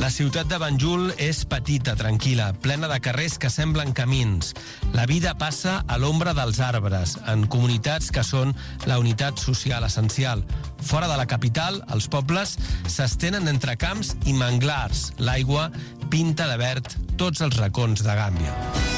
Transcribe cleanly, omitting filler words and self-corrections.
La ciutat de Banjul és petita, tranquil·la, plena de carrers que semblen camins. La vida passa a l'ombra dels arbres, en comunitats que són la unitat social essencial. Fora de la capital, els pobles s'estenen entre camps i manglars. L'aigua pinta de verd tots els racons de Gàmbia.